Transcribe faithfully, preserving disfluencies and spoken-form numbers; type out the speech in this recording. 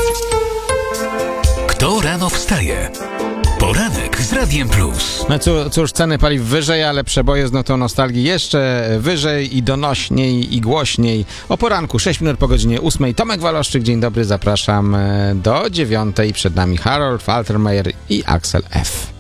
Kto rano wstaje? Poranek z Radiem Plus. No cóż, cóż, ceny paliw wyżej, ale przeboje z notą nostalgii jeszcze wyżej i donośniej i głośniej. O poranku, sześć minut po godzinie ósmej. Tomek Waloszczyk, dzień dobry, zapraszam do dziewiątej. Przed nami Harold Faltermeyer i Axel F.